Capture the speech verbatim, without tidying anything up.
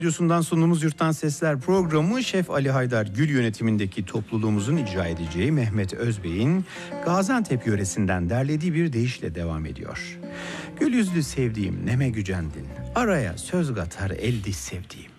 Radyosu'ndan sunduğumuz Yurttan Sesler programı Şef Ali Haydar Gül yönetimindeki topluluğumuzun icra edeceği Mehmet Özbey'in Gaziantep yöresinden derlediği bir deyişle devam ediyor. Gül yüzlü sevdiğim neme gücendin, araya söz katar el diş sevdiğim.